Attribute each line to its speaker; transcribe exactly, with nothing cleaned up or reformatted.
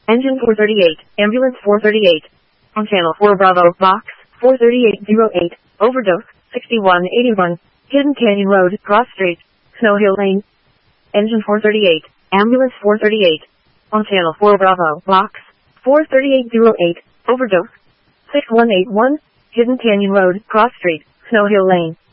Speaker 1: Engine four thirty-eight, Ambulance four thirty-eight. On Channel four Bravo, Box four thirty-eight oh eight, Overdose, sixty-one eighty-one, Hidden Canyon Road, Cross Street, Snow Hill Lane. Engine four thirty-eight, Ambulance four thirty-eight. On Channel four Bravo, Box four thirty-eight oh eight, Overdose, six one eight one, Hidden Canyon Road, Cross Street, Snow Hill Lane.